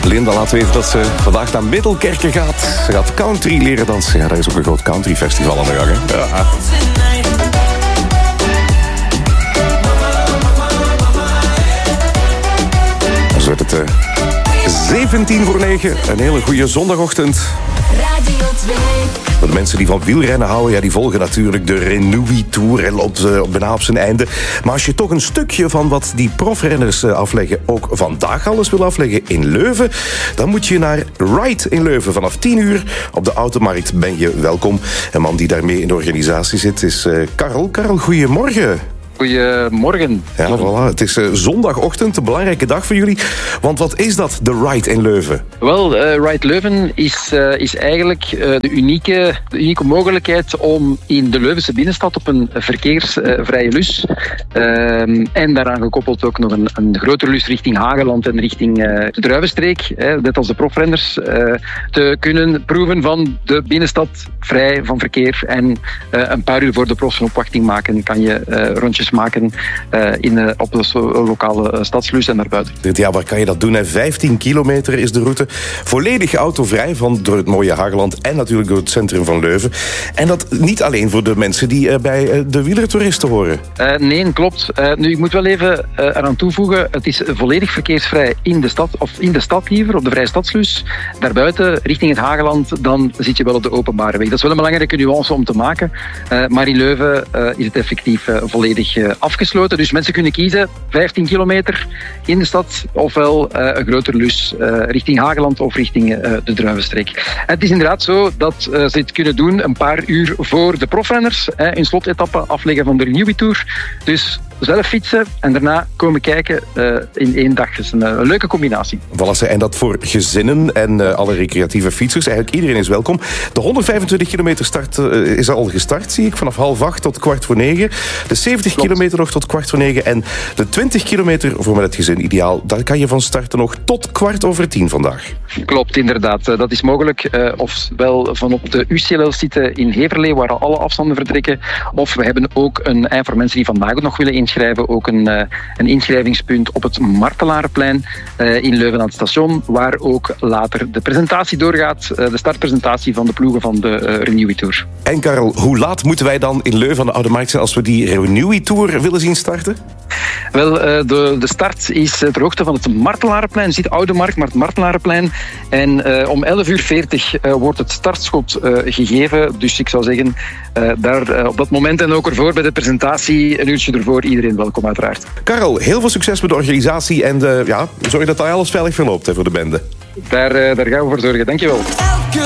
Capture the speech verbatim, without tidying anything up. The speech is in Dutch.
Linda laat weten dat ze vandaag naar Middelkerke gaat. Ze gaat country leren dansen. Ja, daar is ook een groot country festival aan de gang. Hè? Ja. Dan wordt het uh, zeventien voor negen. Een hele goede zondagochtend. Radio twee. De mensen die van wielrennen houden, ja, die volgen natuurlijk de Renewy Tour. Hij loopt uh, bijna op zijn einde. Maar als je toch een stukje van wat die profrenners uh, afleggen ook vandaag alles wil afleggen in Leuven, dan moet je naar Ride in Leuven. Vanaf tien uur op de Automarkt ben je welkom. Een man die daarmee in de organisatie zit is uh, Karel. Karel, goedemorgen. Goedemorgen. Ja, voilà. Het is uh, zondagochtend, een belangrijke dag voor jullie. Want wat is dat, de Ride in Leuven? Wel, uh, Ride Leuven is, uh, is eigenlijk uh, de, unieke, de unieke mogelijkheid om in de Leuvense binnenstad op een verkeersvrije lus uh, en daaraan gekoppeld ook nog een, een grotere lus richting Hageland en richting uh, de Druivenstreek, uh, net als de profrenners, uh, te kunnen proeven van de binnenstad vrij van verkeer. En uh, een paar uur voor de profs een opwachting maken kan je uh, rondjes maken uh, in, uh, op de lokale uh, stadslus en naar buiten. Ja, waar kan je dat doen? Hè? vijftien kilometer is de route. Volledig autovrij van door het mooie Hageland en natuurlijk door het centrum van Leuven. En dat niet alleen voor de mensen die uh, bij uh, de wielertoeristen horen. Uh, nee, klopt. Uh, nu, ik moet wel even uh, eraan toevoegen, het is volledig verkeersvrij in de stad, of in de stad liever, op de vrije stadslus. Daarbuiten, richting het Hageland, dan zit je wel op de openbare weg. Dat is wel een belangrijke nuance om te maken. Uh, maar in Leuven uh, is het effectief uh, volledig afgesloten. Dus mensen kunnen kiezen vijftien kilometer in de stad ofwel uh, een grotere lus uh, richting Hageland of richting uh, de Druivenstreek. En het is inderdaad zo dat uh, ze het kunnen doen een paar uur voor de profrenners. Uh, een slotetappe afleggen van de Renewy Tour. Dus zelf fietsen en daarna komen kijken uh, in één dag. Dat is een, een leuke combinatie. Voilà, en dat voor gezinnen en uh, alle recreatieve fietsers. Eigenlijk iedereen is welkom. De honderdvijfentwintig kilometer start uh, is al gestart, zie ik. Vanaf half acht tot kwart voor negen. De zeventig kilometer nog tot kwart voor negen. En de twintig kilometer voor met het gezin ideaal. Daar kan je van starten nog tot kwart over tien vandaag. Klopt, inderdaad. Dat is mogelijk. Uh, ofwel van op de U C L L-site in Heverlee, waar alle afstanden vertrekken. Of we hebben ook een, en voor mensen die vandaag nog willen inschrijven, ook een, uh, een inschrijvingspunt op het Martelarenplein uh, in Leuven aan het station, waar ook later de presentatie doorgaat. Uh, de startpresentatie van de ploegen van de uh, Renewy Tour. En Karel, hoe laat moeten wij dan in Leuven aan de Oude Markt zijn als we die Renewy Tour willen zien starten? Wel, de, de start is ter hoogte van het Martelarenplein. Je ziet Oude Markt, maar het Martelarenplein. En uh, om elf uur veertig uh, wordt het startschot uh, gegeven. Dus ik zou zeggen, uh, daar uh, op dat moment en ook ervoor bij de presentatie, een uurtje ervoor, iedereen welkom uiteraard. Karel, heel veel succes met de organisatie en uh, ja, zorg dat alles veilig verloopt hè, voor de bende. Daar, uh, daar gaan we voor zorgen. Dankjewel.